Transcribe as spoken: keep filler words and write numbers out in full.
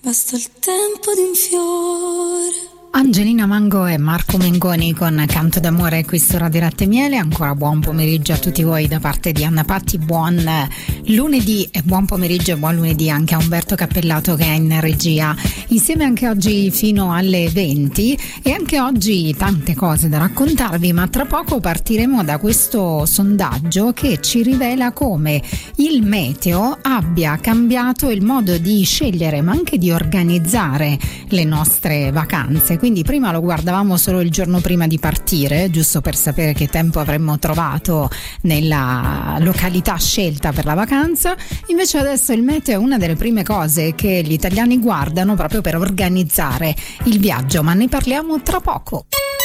Basta il tempo di un fiore. Angelina Mango e Marco Mengoni con Canto d'amore qui su Radio Latte e Miele. Ancora buon pomeriggio a tutti voi da parte di Anna Patti, buon lunedì e buon pomeriggio e buon lunedì anche a Umberto Cappellato che è in regia, insieme anche oggi fino alle venti, e anche oggi tante cose da raccontarvi, ma tra poco partiremo da questo sondaggio che ci rivela come il meteo abbia cambiato il modo di scegliere ma anche di organizzare le nostre vacanze. Quindi prima lo guardavamo solo il giorno prima di partire, giusto per sapere che tempo avremmo trovato nella località scelta per la vacanza, invece adesso il meteo è una delle prime cose che gli italiani guardano proprio per organizzare il viaggio, ma ne parliamo tra poco.